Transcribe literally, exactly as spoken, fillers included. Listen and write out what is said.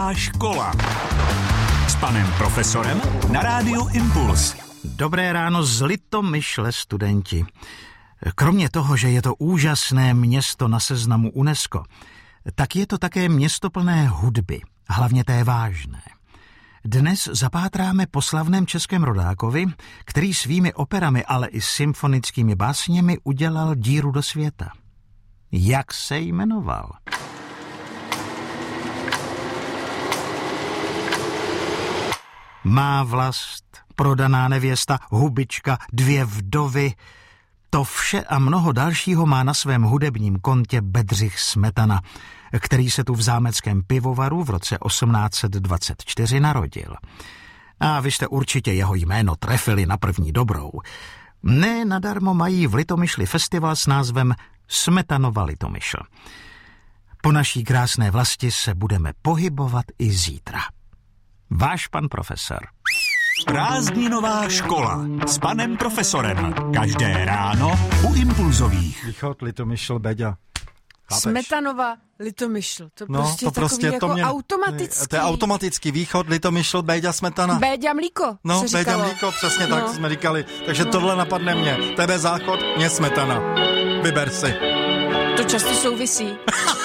Škola s panem profesorem na rádiu Impuls. Dobré ráno z Litomyšle, studenti. Kromě toho, že je to úžasné město na seznamu UNESCO, tak je to také město plné hudby, hlavně té vážné. Dnes zapátráme po slavném českém rodákovi, který svými operami, ale i symfonickými básněmi udělal díru do světa. Jak se jmenoval? Má vlast, prodaná nevěsta, hubička, dvě vdovy. To vše a mnoho dalšího má na svém hudebním kontě Bedřich Smetana, který se tu v zámeckém pivovaru v roce osmnáct set dvacet čtyři narodil. A vy jste určitě jeho jméno trefili na první dobrou. Ne nadarmo mají v Litomyšli festival s názvem Smetanova Litomyšl. Po naší krásné vlasti se budeme pohybovat i zítra. Váš pan profesor. Prázdninová škola s panem profesorem. Každé ráno u Impulzových. Východ, Litomyšl, Beďa. Chápeš? Smetanova Litomyšl. To no, prostě to takový prostě jako to mě, automatický. To je automatický východ, Litomyšl, Béďa, Smetana. Béďa mlíko, No, se Béďa říkalo. mlíko, přesně No. tak jsme říkali. Takže No. tohle napadne mě. Tebe záchod, mě Smetana. Vyber si. To často souvisí.